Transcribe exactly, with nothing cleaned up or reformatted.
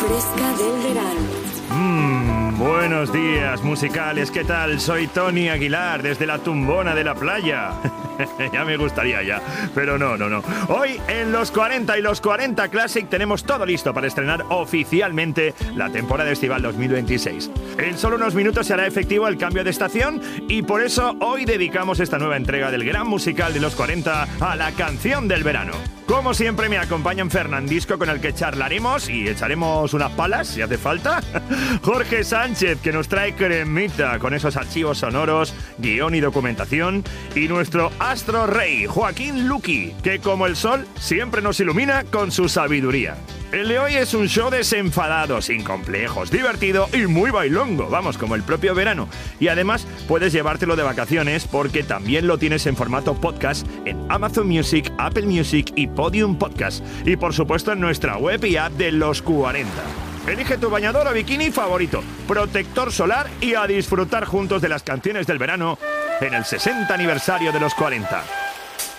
fresca del verano. Mmm, buenos días musicales, ¿qué tal? Soy Tony Aguilar desde la tumbona de la playa. Ya me gustaría ya, pero no, no, no. Hoy en Los cuarenta y Los cuarenta Classic tenemos todo listo para estrenar oficialmente la temporada estival dos mil veintiséis. En solo unos minutos se hará efectivo el cambio de estación y por eso hoy dedicamos esta nueva entrega del gran musical de Los cuarenta a la canción del verano. Como siempre me acompañan Fernandisco, con el que charlaremos y echaremos unas palas si hace falta. Jorge Sánchez, que nos trae cremita con esos archivos sonoros, guión y documentación. Y nuestro astro rey, Joaquín Luqui, que como el sol siempre nos ilumina con su sabiduría. El de hoy es un show desenfadado, sin complejos, divertido y muy bailongo, vamos, como el propio verano. Y además puedes llevártelo de vacaciones porque también lo tienes en formato podcast en Amazon Music, Apple Music y Podium Podcast. Y por supuesto en nuestra web y app de Los cuarenta. Elige tu bañador o bikini favorito, protector solar y a disfrutar juntos de las canciones del verano en el sesenta aniversario de Los cuarenta.